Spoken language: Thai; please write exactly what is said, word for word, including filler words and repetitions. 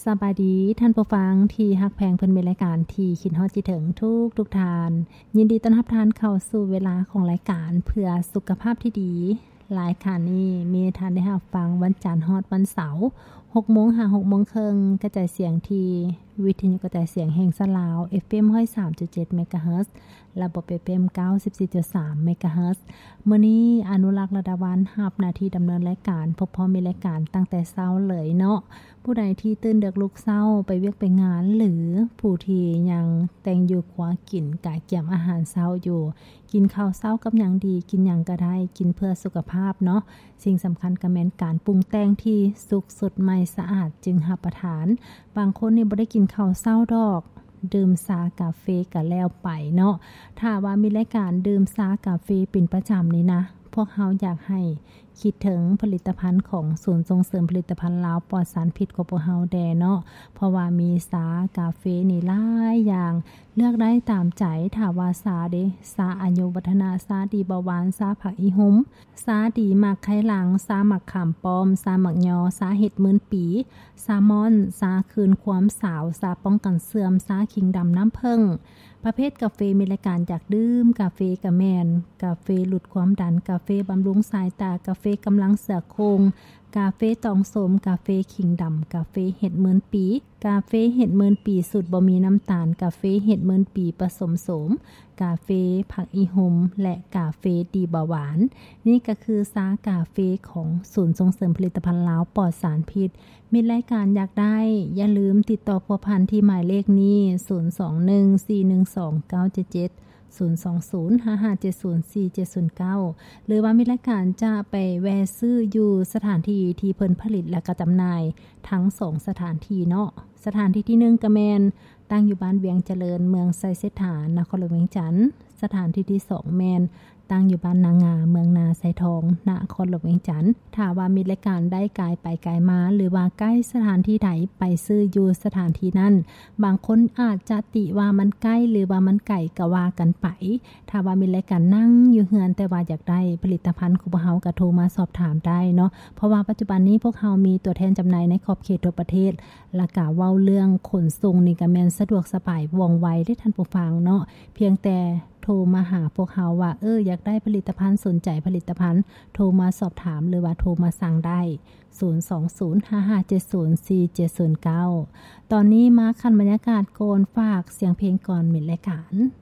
สบายดีท่านผู้ฟังที่ฮักแพงเพิ่นเป็นรายการที่คิดฮอดจิถึงทุกทุกทานยินดีต้อนรับท่านเข้าสู่เวลาของรายการเพื่อสุขภาพที่ดีรายการนี้มีท่านได้รับฟังวันจันทร์ฮอดวันเสาร์ หกโมง ถึง หกโมงครึ่งกระจายเสียงที่วิทยุกระจายเสียงแห่งสลาว เอฟ เอ็ม หนึ่งศูนย์สามจุดเจ็ด เมกะเฮิรตซ์ระบบ เอฟ เอ็ม เก้าสิบสี่จุดสาม เมกะเฮิรตซ์มื้อนี้อนุรักษ์ระดาวันรับหน้าที่ดำเนินรายการพบพร้อมมีรายการตั้งแต่เช้าเลยเนาะผู้ใดที่ตื่นดึกลุกเช้าไปเวียกไปงานหรือผู้ที่ยังแต่งอยู่ครัวกินกะเกียมอาหารเช้าอยู่กินข้าวเช้ากับหยังดีกินหยังก็ได้กินเพื่อสุขภาพเนาะสิ่งสำคัญก็แม่นการปรุงแต่งที่สุกสดใหม่สะอาดจึงรับประทานบางคนนี่บ่ได้กินข้าวเช้าดอกดื่มชากาแฟก็แล้วไปเนาะถ้าว่ามีรายการดื่มชากาแฟเป็นประจำนี่นะพวกเฮาอยากให้คิดถึงผลิตภัณฑ์ของศูนย์ส่งเสริมผลิตภัณฑ์ลาวปลอดสารพิษของพวกเฮาแดเนาะเพราะว่ามีชากาแฟนี่หลายอย่างเลือกได้ตามใจถ้าว่าชาเด้ชาอายุวัฒนะชาดีเบาหวานชาผักอีหุ่มชาดีหมักไข่หลังชาหมักขามป้อมชาหมักยอชาเห็ดหมื่นปีชามอนชาคืนความสาวชาป้องกันเสื่อมชาขิงดำน้ำผึ้งประเภทกาแฟมีรายการอยากดื่มกาแฟกะแมนกาแฟลดความดันกาแฟบำรุงสายตากาแฟกำลังเสือโครงกาแฟตองสมกาแฟขิงดำกาแฟเห็ดหมื่นปีกาแฟเห็ดหมื่นปีสูตรบ่มีน้ำตาลกาแฟเห็ดหมื่นปีผสมโสมกาแฟผักอีหมและกาแฟดีเบาหวานนี่ก็คือซากาแฟของศูนย์ส่งเสริมผลิตภัณฑ์ลาวปลอดสารพิษมีรายการอยากได้อย่าลืมติดต่อพัวพันที่หมายเลขนี้ศูนย์ สอง หนึ่ง สี่ หนึ่ง สอง เก้า เจ็ด เจ็ด ศูนย์ สอง ศูนย์ ห้า ห้า เจ็ด ศูนย์ สี่ เจ็ด ศูนย์ เก้าหรือว่ามีรายการจะไปแวะซื้ออยู่สถานที่ที่เพิ่นผลิตและก็จำหน่ายทั้งสองสถานที่เนาะสถานที่ที่หนึ่งก็แม่นตั้งอยู่บ้านเวียงเจริญเมืองไซเซฐานนครหลวงเวียงจันทน์สถานที่ที่สองแม่นตั้งอยู่บ้านนางาเมืองนาไซทองนครหลวงเวียงจันทน์ถ้าว่ามีรายการได้กายไปกายมาหรือว่าใกล้สถานที่ใดไปซื้ออยู่สถานที่นั้นบางคนอาจจะติว่ามันใกล้หรือว่ามันไกลก็ว่ากันไปถ้าว่ามีรายการนั่งอยู่เฮือนแต่ว่าอยากได้ผลิตภัณฑ์ของพวกเฮาก็โทรมาสอบถามได้เนาะเพราะว่าปัจจุบันนี้พวกเฮามีตัวแทนจำหน่ายในขอบเขตทั่วประเทศและก็เว้าเรื่องขนส่งนี่ก็แม่นสะดวกสบายว่องไวได้ท่านผู้ฟังเนาะเพียงแต่โทรมาหาพวกเฮาว่าเอออยากได้ผลิตภัณฑ์สนใจผลิตภัณฑ์โทรมาสอบถามหรือว่าโทรมาสั่งได้ศูนย์ สอง ศูนย์ ห้า ห้า เจ็ด ศูนย์ สี่ เจ็ด ศูนย์ เก้าตอนนี้มาคันบรรยากาศโกนฝากเสียงเพลงก่อนมิดรายการ